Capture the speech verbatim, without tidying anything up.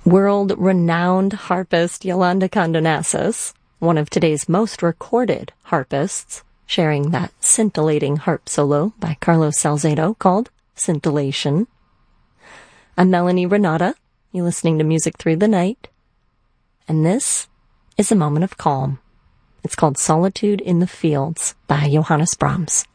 World-renowned harpist Yolanda Condonassis, one of today's most recorded harpists, sharing that scintillating harp solo by Carlos Salcedo called Scintillation. I'm Melanie Renata. You're listening to Music Through the Night. And this is a moment of calm. It's called Solitude in the Fields by Johannes Brahms.